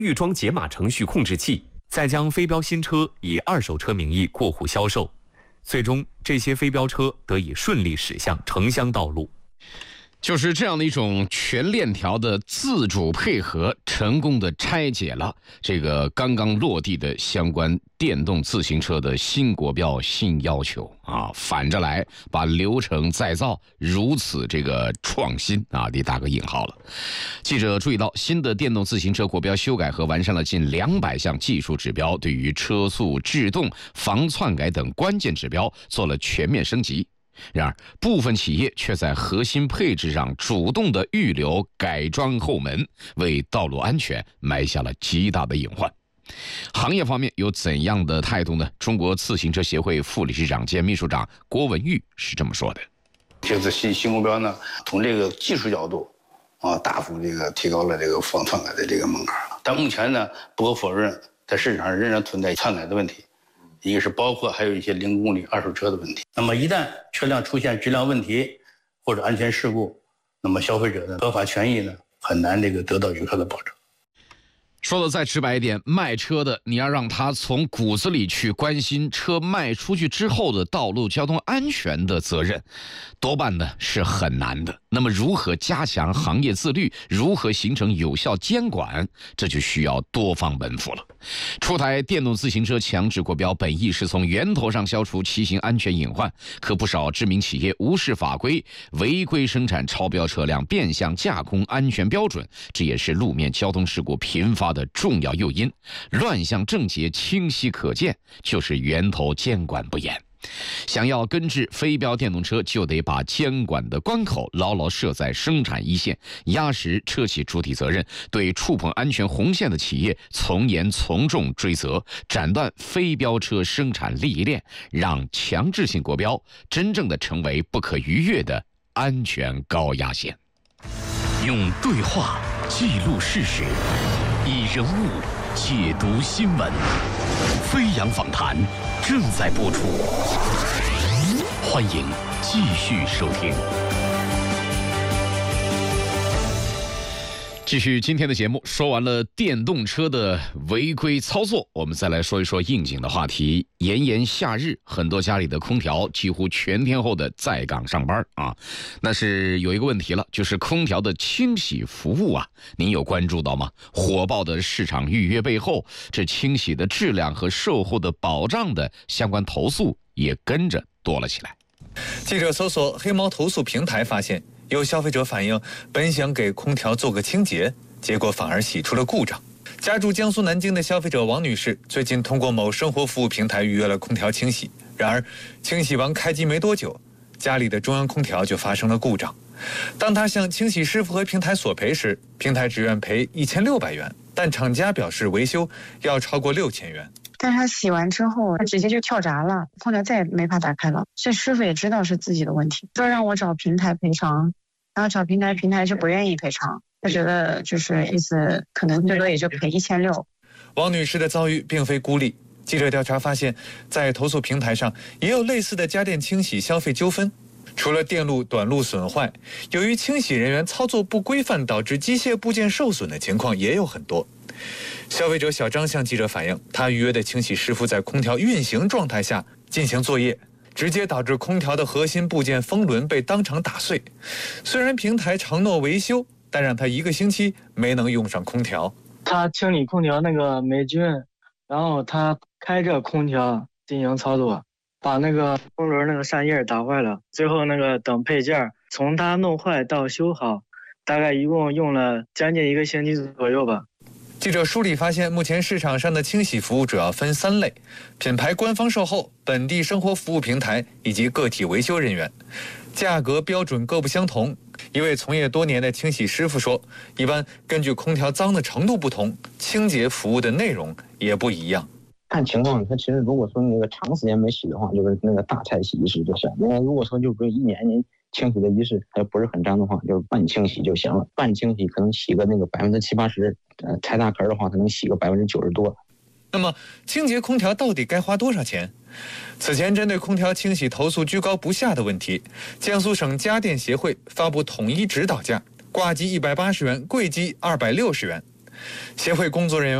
预装解码程序控制器，再将非标新车以二手车名义过户销售，最终这些非标车得以顺利驶向城乡道路。 就是这样的一种全链条的自主配合，成功的拆解了这个刚刚落地的相关电动自行车的新国标新要求啊，反着来把流程再造如此这个创新啊，得打个引号了。记者注意到，新的电动自行车国标修改和完善了近200项技术指标，对于车速、制动、防篡改等关键指标做了全面升级。然而，部分企业却在核心配置上主动的预留改装后门，为道路安全埋下了极大的隐患。行业方面有怎样的态度呢？中国自行车协会副理事长兼秘书长郭文玉是这么说的： 这次新国标呢，从这个技术角度大幅这个提高了这个防篡改的这个门槛了。但目前呢，不可否认，在市场上仍然存在篡改的问题。一个是包括还有一些零公里二手车的问题。那么一旦车辆出现质量问题或者安全事故，那么消费者的合法权益呢很难这个得到有效的保障。 说的再直白一点，卖车的你要让他从骨子里去关心车卖出去之后的道路交通安全的责任，多半呢是很难的。那么如何加强行业自律，如何形成有效监管，这就需要多方奔赴了。出台电动自行车强制国标，本意是从源头上消除骑行安全隐患，可不少知名企业无视法规，违规生产超标车辆，变相架空安全标准，这也是路面交通事故频发的重要诱因。乱象症结清晰可见，就是源头监管不严。想要根治非标电动车，就得把监管的关口牢牢设在生产一线，压实车企主体责任，对触碰安全红线的企业从严从重追责，斩断非标车生产利益链，让强制性国标真正的成为不可逾越的安全高压线。 用对话记录事实，以人物解读新闻。飞扬访谈正在播出，欢迎继续收听。 继续今天的节目，说完了电动车的违规操作，我们再来说一说应景的话题。炎炎夏日，很多家里的空调几乎全天候的在岗上班啊。那是有一个问题了，就是空调的清洗服务啊，您有关注到吗？火爆的市场预约背后，这清洗的质量和售后的保障的相关投诉也跟着多了起来。 记者搜索黑猫投诉平台发现，有消费者反映，本想给空调做个清洁，结果反而洗出了故障。家住江苏南京的消费者王女士最近通过某生活服务平台预约了空调清洗，然而清洗完开机没多久，家里的中央空调就发生了故障。当她向清洗师傅和平台索赔时，平台只愿赔1600元，但厂家表示维修要超过6000元。 但是他洗完之后，他直接就跳闸了，空调再也没法打开了。这师傅也知道是自己的问题，说让我找平台赔偿，然后找平台就不愿意赔偿，他觉得就是意思可能最多也就赔1600。 王女士的遭遇并非孤立，记者调查发现，在投诉平台上也有类似的家电清洗消费纠纷。除了电路短路损坏，由于清洗人员操作不规范导致机械部件受损的情况也有很多。消费者小张向记者反映，他预约的清洗师傅在空调运行状态下进行作业，直接导致空调的核心部件风轮被当场打碎。虽然平台承诺维修，但让他1个星期没能用上空调。 他清理空调那个霉菌，然后他开着空调进行操作，把那个风轮那个扇叶打坏了，最后那个等配件从他弄坏到修好，大概一共用了将近1个星期左右吧。 记者梳理发现，目前市场上的清洗服务主要分3类：品牌官方售后、本地生活服务平台以及个体维修人员，价格标准各不相同。一位从业多年的清洗师傅说，一般根据空调脏的程度不同，清洁服务的内容也不一样。 看情况，它其实如果说那个长时间没洗的话，就是那个大拆洗仪式就行。那如果说就不是1年您清洗的仪式还不是很脏的话，就是半清洗就行了。半清洗可能洗个那个70-80%，拆大壳的话，可能洗个90%多。 那么清洁空调到底该花多少钱？此前针对空调清洗投诉居高不下的问题，江苏省家电协会发布统一指导价，挂机180元，柜机260元。 协会工作人员